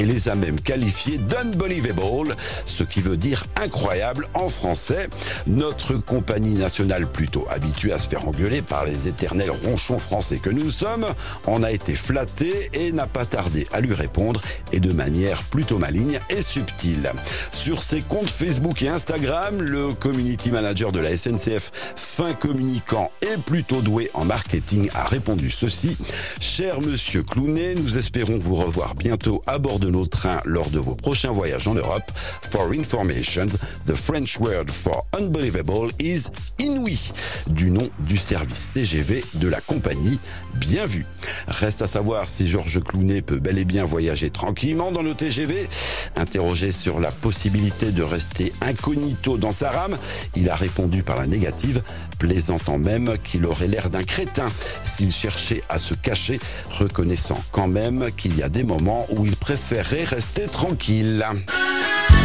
et les a même qualifiés d'unbelievable, ce qui veut dire incroyable en français. Notre compagnie nationale, plutôt habituée à se faire engueuler par les éternels ronchons français que nous sommes, en a été flattée et n'a pas tardé à lui répondre, et de manière plutôt maligne et subtile. Sur ses comptes Facebook et Instagram, le community manager de la SNCF, fin communicant et plutôt doué en marketing, a répondu ceci: Cher monsieur Clounet, nous espérons vous revoir bientôt à bord de nos trains lors de vos prochains voyages en Europe. For information, the French word for unbelievable is inouï, du nom du service TGV de la compagnie. Bien vu. Reste à savoir si Georges Clounet peut bel et bien voyager tranquillement dans le TGV. Interrogé sur la possibilité de rester incognito dans sa rame, il a répondu par la négative, plaisantant même qu'il aurait l'air d'un crétin s'il cherchait à se cacher, reconnaissant quand même qu'il y a des moments où il préférerait rester tranquille.